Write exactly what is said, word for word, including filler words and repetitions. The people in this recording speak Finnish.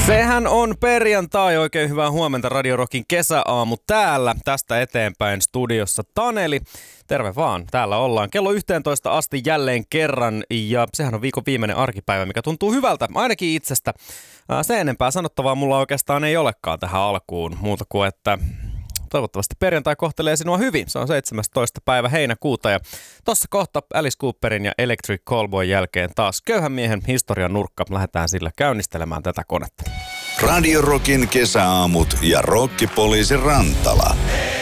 Sehän on perjantai. Oikein hyvää huomenta Radio Rockin kesäaamu täällä. Tästä eteenpäin studiossa Taneli. Terve vaan. Täällä ollaan kello yhteentoista asti jälleen kerran. Ja sehän on viikon viimeinen arkipäivä, mikä tuntuu hyvältä. Ainakin itsestä. Se enempää sanottavaa mulla oikeastaan ei olekaan tähän alkuun. Muuta kuin, että toivottavasti perjantai kohtelee sinua hyvin. Se on seitsemästoista päivä heinäkuuta ja tossa kohta Alice Cooperin ja Electric Callboyn jälkeen taas köyhän miehen historian nurkka. Lähdetään sillä käynnistelemään tätä konetta. Radio Rockin kesäaamut ja rokkipoliisi Rantala.